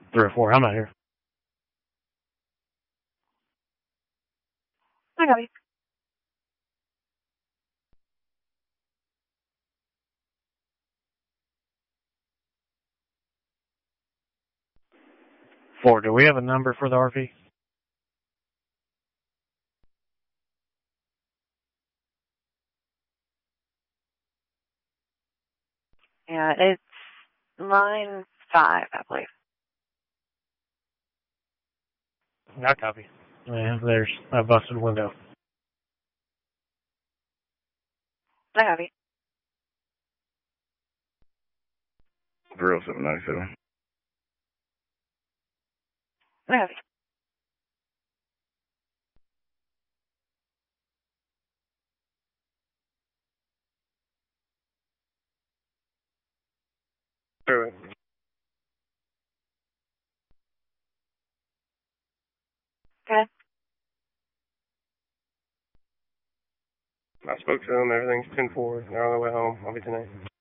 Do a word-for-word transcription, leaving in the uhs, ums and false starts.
Three or four. I'm not here. I got you. Four. Do we have a number for the R V? Yeah, it's line five, I believe. I copy. Yeah, there's a busted window. I got you. Grill seven ninety-seven. I got you. Through it. Okay. I spoke to them. Everything's ten four. They're on their way home. I'll be tonight.